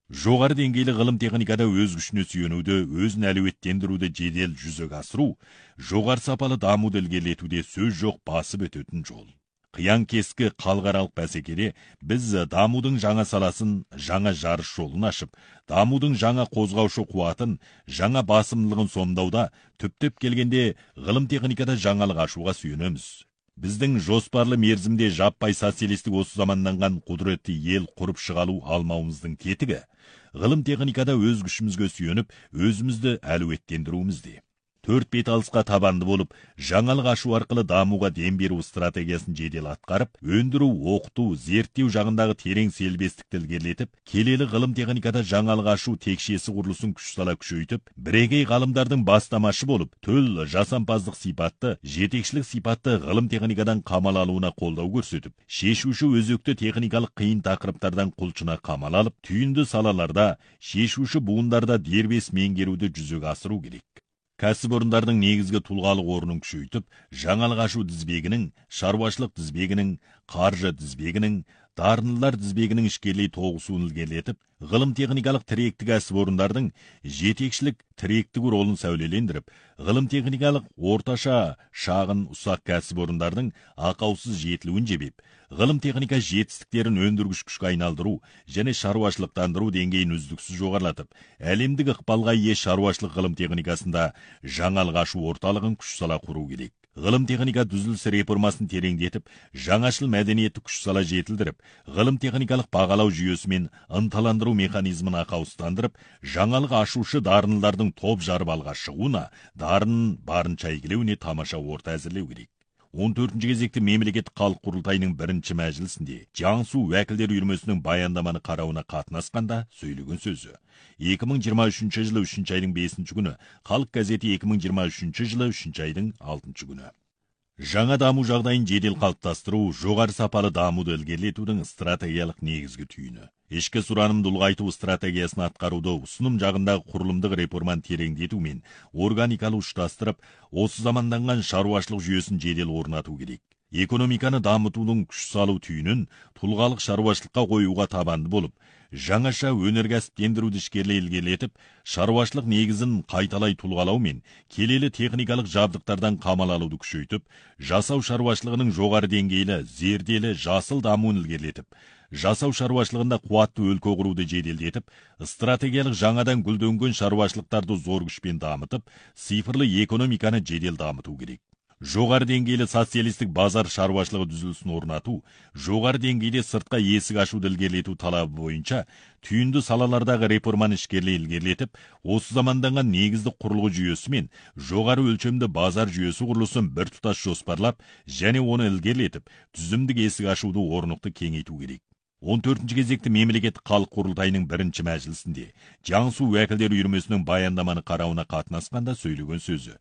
Жоғары деңгейлі ғылым техникада өз күшіне сүйенуді, өзін әлеуеттендіруді жедел жүзеге асыру, жоғары сапалы дамуды ілгерілетуде сөз жоқ басып өтетін жол. Қиян кескі халықаралық бәсекеде біз дамудың жаңа саласын, жаңа жарыс жолын ашып, дамудың жаңа қозғаушы қуатын, жаңа басымдылығын сомдауда, түптеп келгенде ғылым техникада жаңалық ашуға сүйенеміз. Біздің жоспарлы мерзімде жаппай социалистік осы заманнанған құдіретті ел құрып шығалу алмауымыздың тетігі, ғылым техникада өз күшімізге сүйеніп, өзімізді әлеуеттендіруімізде. Төрт бет алысқа табанды болып, жаңалық ашу арқылы дамуға дем беру стратегиясын жедел атқарып, өндіру, оқыту, зерттеу жағындағы терең селбестікті ілгерілетіп, келелі ғылым техникада жаңалық ашу текшесі құрылысын күш сала күшейтіп, бірегей ғалымдардың бастамашы болып, төл жасампаздық сипатты, жетекшілік сипатты ғылым техникадан қамал алуына қолдау көрсетіп, шешуші өзекті техникалық қиын тақырыптардан құлшына қамал алып, түйінді салаларда, шешуші буындарда дербес меңгеруді жүзеге асыру керек. Кәсіпорындардың негізгі тұлғалық орнын күшейтіп, жаңалық ашу тізбегінің, шаруашылық тізбегінің, қаржы тізбегінің, дарынлылар тізбегінің ішкерлей тоғысуын ілгерілетіп, ғылым техникалық тіректі кәсіпорындардың жетекшілік тіректігі ролын сәулелендіріп, ғылым техникалық орташа шағын ұсақ кәсіпорындардың ақаусыз жетілуін жебеп, ғылым техника жетістіктерін өндіргіш күшке айналдыру және шаруашылықтандыру деңгейін үздіксіз жоғарылатып, әлемдік ықпалға ие шаруашылық ғылым техникасында жаңалық ашу орталығын күш сала құру керек. Ғылым техника түзіліс реформасын тереңдетіп, жаңашыл мәдениетті күш сала жетілдіріп, ғылым техникалық бағалау жүйесімен ынталандыру механизмін ақаустандырып, жаңалық ашушы дарынлардың топ жарып алға шығуына, дарын барынша игілеуіне тамаша орта әзірлеу керек. 14-ші кезекті мемлекеттік халық құрылтайының бірінші мәжілісінде Жаңсу уәкілдер үйірмесінің баяндаманы қарауына қатынасқанда сөйлеген сөзі. 2023 жылы 3 айдың 5 күні, Халық газеті 2023 жылы 3 айдың 6 күні. Жаңа даму жағдайын жедел қалыптастыру, жоғары сапалы дамуды ілгерілетудің стратегиялық негізгі түйіні. Ішкі сұранымды ұлғайту стратегиясын атқаруды ұсыным жағындағы құрылымдық реформаны тереңдету мен органикалы ұштастырып, осы заманданған шаруашылық жүйесін жедел орнату керек. Экономиканы дамытудың күш салу түйінін тұлғалық шаруашылыққа қоюға табанды болып, жаңаша өнеркәсіптендіруді ішкерлей ілгерілетіп, шаруашылық негізін қайталай тұлғалау мен келелі техникалық жабдықтардан қамал алуды күшейтіп, жасау шаруашылығының жоғары деңгейлі, зерделі, жасыл дамуын ілгерілетіп, жасау шаруашылығында қуатты өлке құруды жеделдетіп, стратегиялық жаңадан гүлденген шаруашылықтарды зор күшпен дамытып, цифрлы экономиканы жедел дамыту керек. Жоғары деңгейлі социалистік базар шаруашылығы түзілісін орнату, жоғары деңгейде сыртқа есік ашуды ілгерілету талабы бойынша түйінді салалардағы реформаны ішкерлей ілгерілетіп, осы заманданған негізді құрылғы жүйесі мен жоғары өлшемді базар жүйесі құрылысын бір тұтас жоспарлап және оны ілгерілетіп, түзімдік есік ашуды орнықты кеңейту керек. 14-ші кезекті мемлекеттік халық құрылтайының бірінші мәжілісінде Жаңсу уәкілдер үйірмесінің баяндаманы қарауына қатынасқанда сөйлеген сөзі.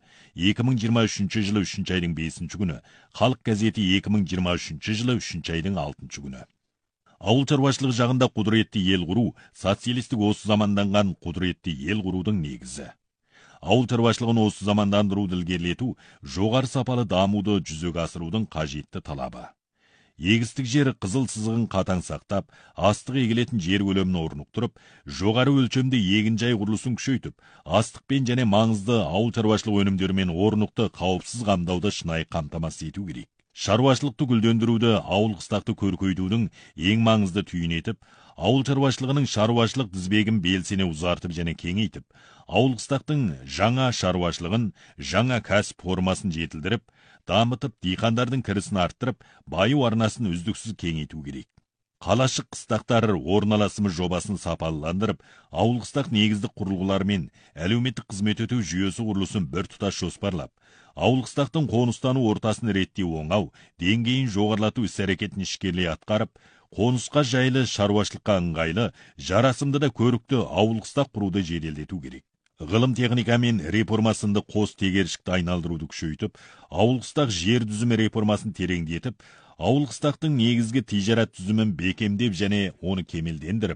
2023 жылы 3 айдың 5 күні, Халық газеті 2023 жылы 3 айдың 6 күні. Ауыл шаруашылығы жағында құдіретті ел құру, социалистік осы заманданған құдіретті ел құрудың негізі. Ауыл шаруашылығын осы замандандыруды ілгерілету, жоғары сапалы дамуды жүзеге асырудың қажетті талабы. Егістік жері қызыл сызығын қатаң сақтап, астық егілетін жер көлемін орнықтырып, жоғары өлшемді егінжай құрылысын күшейтіп, астықпен және маңызды ауыл шаруашылық өнімдерімен орнықты қауіпсіз қамдауды шынайы қамтамасыз ету керек. Шаруашылықты гүлдендіруді, ауыл қыстақты көркейтудің ең маңызды түйін етіп, ауыл шаруашылығының шаруашылық тізбегін белсене ұзартып және кеңейтіп, ауыл қыстақтың жаңа шаруашылығын, жаңа кәсіп формасын жетілдіріп, дамытып, диқандардың кірісін арттырып, байу арнасын үздіксіз кеңейту керек. Қалашық қыстақтар орналасымы жобасын сапалыландырып, ауыл қыстақ негізді құрылғылармен әлеуметтік қызмет өтеу жүйесі құрылысын бір тұтас жоспарлап, ауыл қыстақтың қоныстану ортасын реттеу оңау, деңгейін жоғарылату іс-әрекетін ішкерлей атқарып, қонысқа жайлы, шаруашылыққа ыңғайлы, жарасымды да көрікті ауыл қыстақ құруды жеделдету керек. Ғылым техника мен реформасынды қос тегершікті айналдыруды күшейтіп, ауыл қыстақ жер түзімі реформасын тереңдетіп, ауыл қыстақтың негізгі тижарат түзімін бекемдеп және оны кемелдендіріп,